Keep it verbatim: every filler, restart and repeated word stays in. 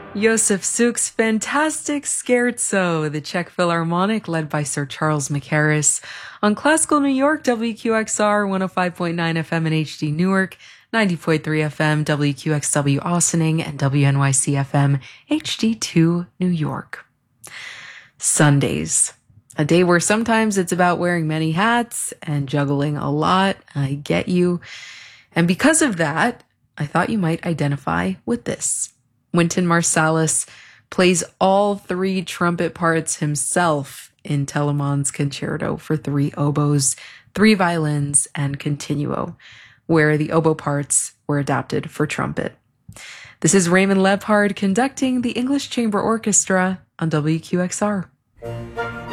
Josef Suk's fantastic Scherzo, the Czech Philharmonic led by Sir Charles Mackerras. On Classical New York, W Q X R one oh five point nine F M in H D Newark, ninety point three F M, W Q X W Austining, and W N Y C F M H D two New York. Sundays. A day where sometimes it's about wearing many hats and juggling a lot. I get you. And because of that, I thought you might identify with this. Wynton Marsalis plays all three trumpet parts himself in Telemann's Concerto for three oboes, three violins, and continuo, where the oboe parts were adapted for trumpet. This is Raymond Lebhard conducting the English Chamber Orchestra on W Q X R.